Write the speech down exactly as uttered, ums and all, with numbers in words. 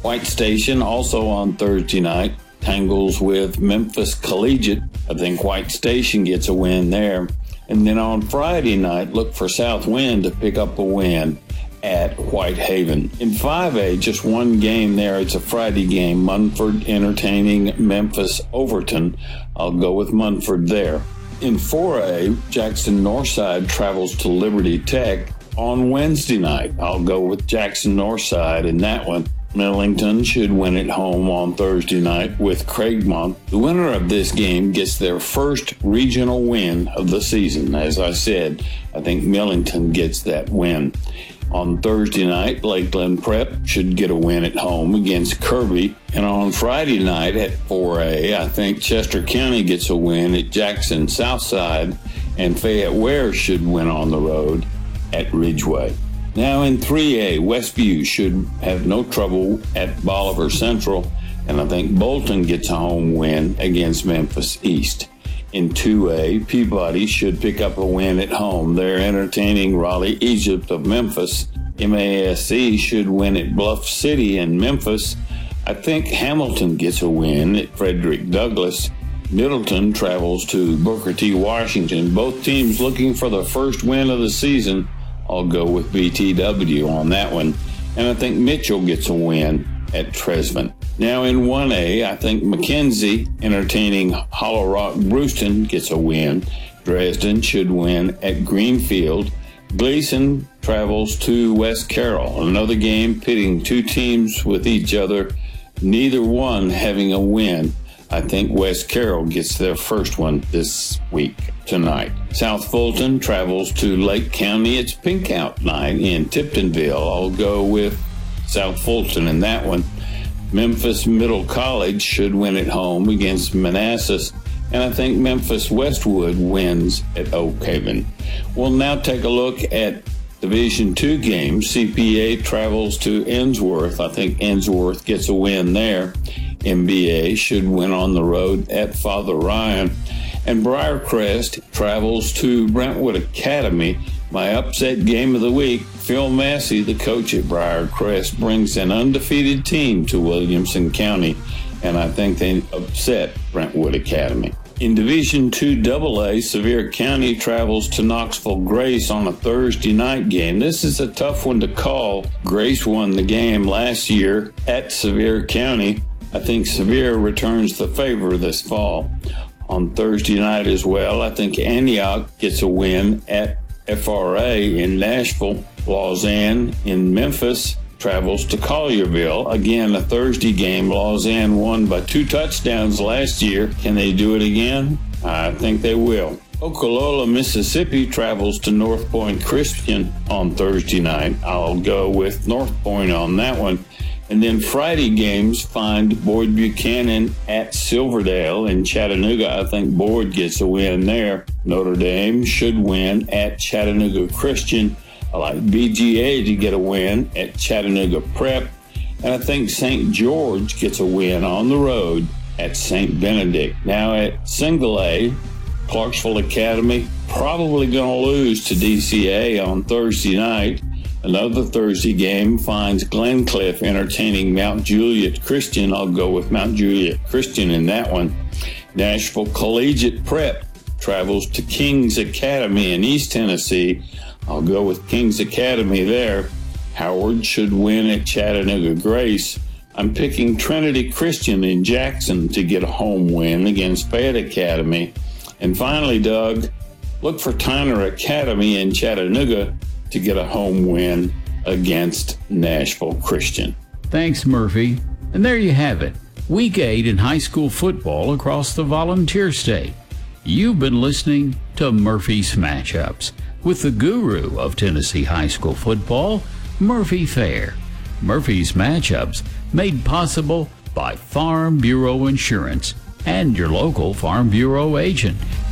White Station also on Thursday night tangles with Memphis Collegiate. I think White Station gets a win there. And then on Friday night, look for Southwind to pick up a win at Whitehaven. In five A, just one game there. It's a Friday game. Munford entertaining Memphis Overton. I'll go with Munford there. In four A, Jackson Northside travels to Liberty Tech on Wednesday night. I'll go with Jackson Northside in that one. Millington should win at home on Thursday night with Craigmont. The winner of this game gets their first regional win of the season. As I said, I think Millington gets that win. On Thursday night, Lakeland Prep should get a win at home against Kirby. And on Friday night at four A, I think Chester County gets a win at Jackson Southside, and Fayette Ware should win on the road at Ridgeway. Now in three A, Westview should have no trouble at Bolivar Central, and I think Bolton gets a home win against Memphis East. In two A, Peabody should pick up a win at home. They're entertaining Raleigh Egypt of Memphis. M A S C should win at Bluff City in Memphis. I think Hamilton gets a win at Frederick Douglass. Middleton travels to Booker T. Washington. Both teams looking for the first win of the season. I'll go with B T W on that one. And I think Mitchell gets a win at Tresvant. Now in one A, I think McKenzie entertaining Hollow Rock Brewston gets a win. Dresden should win at Greenfield. Gleason travels to West Carroll. Another game pitting two teams with each other, neither one having a win. I think West Carroll gets their first one this week, tonight. South Fulton travels to Lake County. It's Pink Out night in Tiptonville. I'll go with South Fulton in that one. Memphis Middle College should win at home against Manassas, and I think Memphis Westwood wins at Oak Haven. We'll now take a look at Division two games. C P A travels to Ensworth. I think Ensworth gets a win there. M B A should win on the road at Father Ryan. And Briarcrest travels to Brentwood Academy. My upset game of the week, Phil Massey, the coach at Briarcrest, brings an undefeated team to Williamson County, and I think they upset Brentwood Academy. In Division two double A, Sevier County travels to Knoxville Grace on a Thursday night game. This is a tough one to call. Grace won the game last year at Sevier County. I think Sevier returns the favor this fall. On Thursday night as well, I think Antioch gets a win at F R A in Nashville. Lausanne in Memphis travels to Collierville. Again, a Thursday game. Lausanne won by two touchdowns last year. Can they do it again? I think they will. Okololo, Mississippi travels to North Point Christian on Thursday night. I'll go with North Point on that one. And then Friday games find Boyd Buchanan at Silverdale in Chattanooga. I think Boyd gets a win there. Notre Dame should win at Chattanooga Christian. I like B G A to get a win at Chattanooga Prep. And I think Saint George gets a win on the road at Saint Benedict. Now at Single A, Clarksville Academy probably going to lose to D C A on Thursday night. Another Thursday game finds Glencliff entertaining Mount Juliet Christian. I'll go with Mount Juliet Christian in that one. Nashville Collegiate Prep travels to Kings Academy in East Tennessee. I'll go with Kings Academy there. Howard should win at Chattanooga Grace. I'm picking Trinity Christian in Jackson to get a home win against Fayette Academy. And finally, Doug, look for Tyner Academy in Chattanooga to get a home win against Nashville Christian. Thanks, Murphy. And there you have it. Week eight in high school football across the Volunteer State. You've been listening to Murphy's Matchups with the guru of Tennessee high school football, Murphy Fair. Murphy's Matchups made possible by Farm Bureau Insurance and your local Farm Bureau agent.